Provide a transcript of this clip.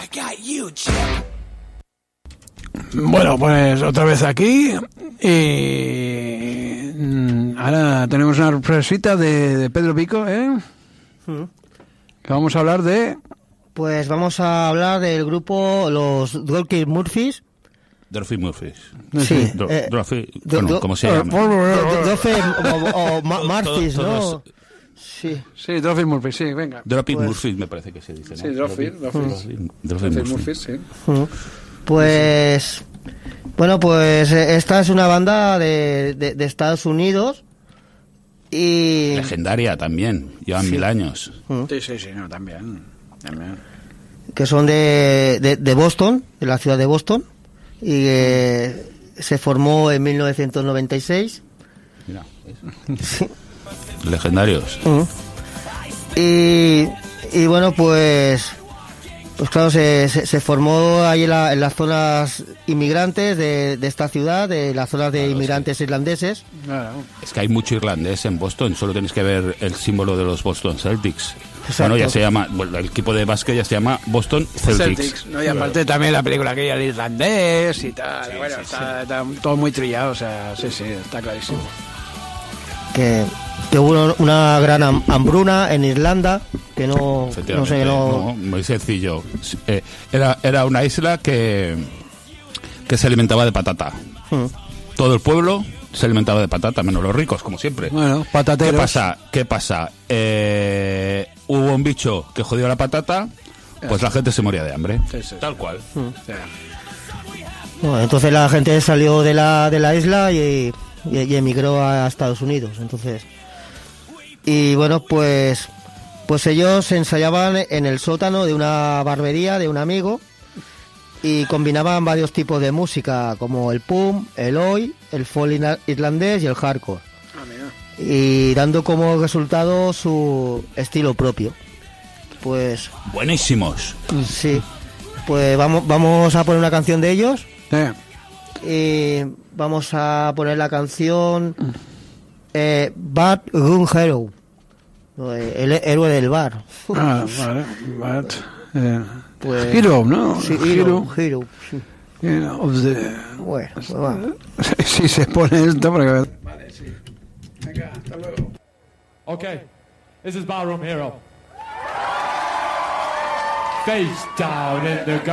Bueno, pues otra vez aquí y ahora tenemos una sorpresita de Pedro Pico, ¿eh? Que vamos a hablar de... Pues vamos a hablar del grupo Los Dropkick Murphys. Dorothy Murphys. Sí. ¿Cómo se llama? Dropkick o Murphys, ¿no? Sí. Sí, Dropkick Murphys, sí, venga. Dropkick Murphys me parece que se dice, ¿no? Sí, Dropkick Murphys, sí. Pues... Bueno, pues esta es una banda de Estados Unidos y... Legendaria también, llevan 1000 años. Sí, no, también. Que son de Boston, de la ciudad de Boston, y se formó en 1996. Mira, eso. Legendarios. Y bueno, pues claro, se formó ahí en las zonas inmigrantes de esta ciudad, de las zonas de inmigrantes irlandeses. Claro. Es que hay mucho irlandés en Boston, solo tienes que ver el símbolo de los Boston Celtics. Exacto. Bueno, ya se llama, bueno, el equipo de básquet ya se llama Boston Celtics. ¿No? Y aparte también la película aquella del irlandés y tal. Sí, bueno, está todo muy trillado, o sea, sí, está clarísimo. Que hubo una gran hambruna en Irlanda, que no sé, no, muy sencillo. Era una isla que se alimentaba de patata. Todo el pueblo se alimentaba de patata, menos los ricos, como siempre. Bueno, patateros. ¿Qué pasa? Hubo un bicho que jodió la patata, pues la gente se moría de hambre. Sí. Tal cual. Bueno, entonces la gente salió de la isla y emigró a Estados Unidos. Entonces, y bueno, pues ellos ensayaban en el sótano de una barbería de un amigo y combinaban varios tipos de música como el punk, el oi, el folk irlandés y el hardcore, y dando como resultado su estilo propio. Pues buenísimos. sí, pues vamos a poner una canción de ellos. Y vamos a poner la canción Bad Gun Hero, el héroe del bar. Vale, Pues, Hero, ¿no? Sí, Hero. Sí. Bueno, pues va. Si se pone esto, porque... Vale, sí. Venga, hasta luego. Okay, this is Barroom Hero. Face down in the